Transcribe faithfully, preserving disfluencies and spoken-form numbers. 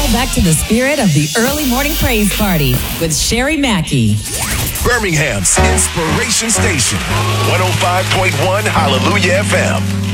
back to the spirit of the early morning praise party with Sherry Mackey. Birmingham's Inspiration Station, one oh five point one Hallelujah F M.